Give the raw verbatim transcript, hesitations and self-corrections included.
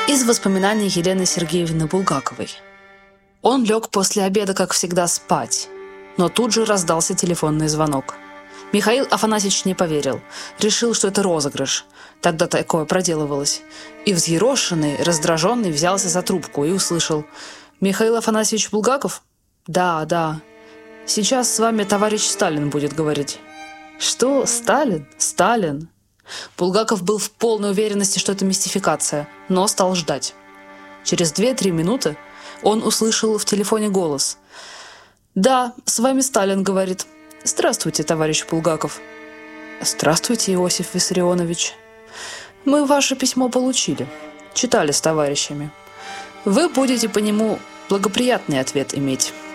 Из воспоминаний Елены Сергеевны Булгаковой. Он лег после обеда, как всегда, спать. Но тут же раздался телефонный звонок. Михаил Афанасьевич не поверил. Решил, что это розыгрыш. Тогда такое проделывалось. И взъерошенный, раздраженный взялся за трубку и услышал: «Михаил Афанасьевич Булгаков? Да, да. Сейчас с вами товарищ Сталин будет говорить». «Что? Сталин? Сталин?» Булгаков был в полной уверенности, что это мистификация, но стал ждать. Через две-три минуты он услышал в телефоне голос. «Да, с вами Сталин говорит. Здравствуйте, товарищ Булгаков». «Здравствуйте, Иосиф Виссарионович. Мы ваше письмо получили. Читали с товарищами. Вы будете по нему благоприятный ответ иметь».